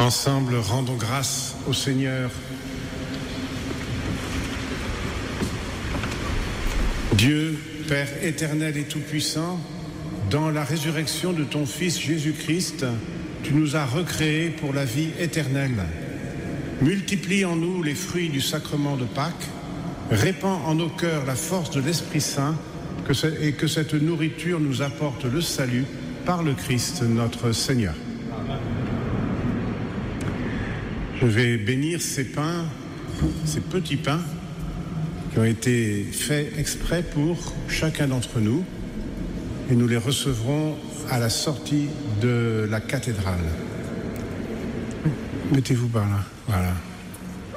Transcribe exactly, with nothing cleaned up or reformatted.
Ensemble, rendons grâce au Seigneur. Dieu, Père éternel et tout-puissant, dans la résurrection de ton Fils Jésus-Christ, tu nous as recréés pour la vie éternelle. Multiplie en nous les fruits du sacrement de Pâques, répands en nos cœurs la force de l'Esprit Saint que et que cette nourriture nous apporte le salut par le Christ notre Seigneur. Je vais bénir ces pains, ces petits pains qui ont été faits exprès pour chacun d'entre nous et nous les recevrons à la sortie de la cathédrale. Mettez-vous par là, voilà.